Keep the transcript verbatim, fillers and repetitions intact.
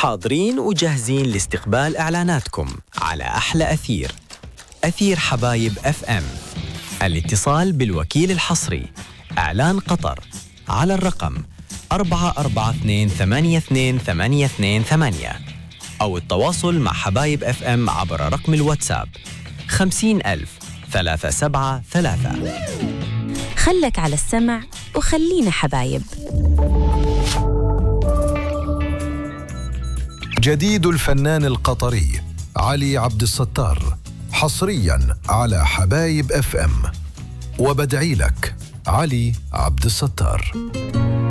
حاضرين وجاهزين لاستقبال إعلاناتكم على أحلى أثير أثير حبايب أف أم. الاتصال بالوكيل الحصري إعلان قطر على الرقم أربعة أربعة اثنين ثمانية اثنين ثمانية اثنين ثمانية أو التواصل مع حبايب أف أم عبر رقم الواتساب خمسين ألف ثلاثة سبعة ثلاثة. خلك على السمع وخلينا حبايب. جديد الفنان القطري علي عبد الستار حصرياً على حبايب أف أم. وبدعي لك علي عبد الستار.